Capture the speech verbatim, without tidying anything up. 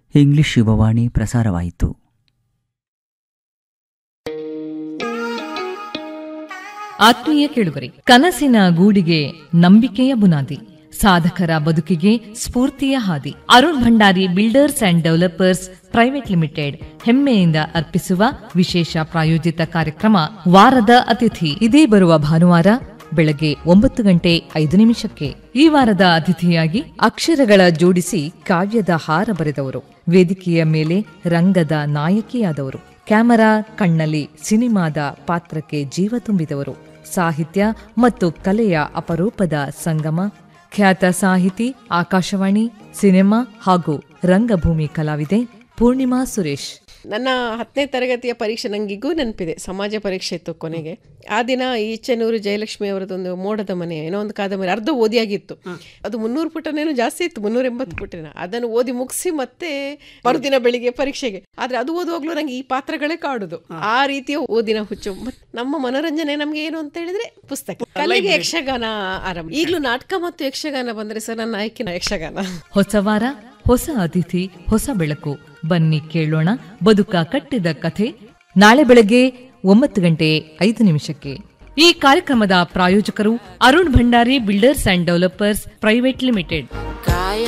English Yuvavani ಪ್ರಸಾರವಾಯಿತು. ಆತ್ಮೀಯ ಕೇಳುಗರೆ, ಕನಸಿನ ಗೂಡಿಗೆ ನಂಬಿಕೆಯ ಬುನಾದಿ, ಸಾಧಕರ ಬದುಕಿಗೆ ಸ್ಫೂರ್ತಿಯ ಹಾದಿ. Arun Bhandari builders and developers private limited ಹೆಮ್ಮೆಯಿಂದ ಅರ್ಪಿಸುವ ವಿಶೇಷ ಪ್ರಾಯೋಜಿತ ಕಾರ್ಯಕ್ರಮ ವಾರದ ಅತಿಥಿ. ಇದೇ ಬರುವ ಭಾನುವಾರ ಬೆಳಗ್ಗೆ ಒಂಬತ್ತು ಗಂಟೆ ಐದು ನಿಮಿಷಕ್ಕೆ. ಈ ವಾರದ ಅತಿಥಿಯಾಗಿ ಅಕ್ಷರಗಳ ಜೋಡಿಸಿ ಕಾವ್ಯದ ಹಾರ ಬರೆದವರು, ವೇದಿಕೆಯ ಮೇಲೆ ರಂಗದ ನಾಯಕಿಯಾದವರು, ಕ್ಯಾಮರಾ ಕಣ್ಣಲ್ಲಿ ಸಿನಿಮಾದ ಪಾತ್ರಕ್ಕೆ ಜೀವ ತುಂಬಿದವರು, ಸಾಹಿತ್ಯ ಮತ್ತು ಕಲೆಯ ಅಪರೂಪದ ಸಂಗಮ, ಖ್ಯಾತ ಸಾಹಿತಿ, ಆಕಾಶವಾಣಿ, ಸಿನಿಮಾ ಹಾಗೂ ರಂಗಭೂಮಿ ಕಲಾವಿದೆ ಪೂರ್ಣಿಮಾ ಸುರೇಶ್. ನನ್ನ ಹತ್ತನೇ ತರಗತಿಯ ಪರೀಕ್ಷೆ ನಂಗಿಗೂ ನೆನಪಿದೆ. ಸಮಾಜ ಪರೀಕ್ಷೆ ಇತ್ತು ಕೊನೆಗೆ. ಆ ದಿನ ಈಚೆನೂರು ಜಯಲಕ್ಷ್ಮಿ ಅವರದೊಂದು ಮೋಡದ ಮನೆ ಏನೋ ಒಂದು ಕಾದಂಬರಿ ಅರ್ಧ ಓದಿಯಾಗಿತ್ತು. ಅದು ಮುನ್ನೂರು ಪುಟನೇನೋ ಜಾಸ್ತಿ ಇತ್ತು, ಮುನ್ನೂರ ಎಂಬತ್ತು ಪುಟನ. ಅದನ್ನು ಓದಿ ಮುಗಿಸಿ ಮತ್ತೆ ಮರುದಿನ ಬೆಳಿಗ್ಗೆ ಪರೀಕ್ಷೆಗೆ. ಆದ್ರೆ ಅದು ಓದುವಾಗ್ಲೂ ನಂಗೆ ಈ ಪಾತ್ರಗಳೇ ಕಾಡುದು. ಆ ರೀತಿಯ ಓದಿನ ಹುಚ್ಚು. ನಮ್ಮ ಮನೋರಂಜನೆ ನಮ್ಗೆ ಏನು ಅಂತ ಹೇಳಿದ್ರೆ ಪುಸ್ತಕ, ಕಲೆಗೆ ಯಕ್ಷಗಾನ ಆರಂಭ. ಈಗಲೂ ನಾಟಕ ಮತ್ತು ಯಕ್ಷಗಾನ ಬಂದ್ರೆ ಸರ್ ನನ್ನ ಆಯ್ಕೆ ಯಕ್ಷಗಾನ. ಹೊಸ ವಾರ, ಹೊಸ ಅತಿಥಿ, ಹೊಸ ಬೆಳಕು. ಬನ್ನಿ ಕೇಳೋಣ ಬದುಕ ಕಟ್ಟಿದ ಕಥೆ. ನಾಳೆ ಬೆಳಗ್ಗೆ ಒಂಬತ್ತು ಗಂಟೆ ಐದು ನಿಮಿಷಕ್ಕೆ. ಈ ಕಾರ್ಯಕ್ರಮದ ಪ್ರಾಯೋಜಕರು Arun Bhandari builders and developers private limited.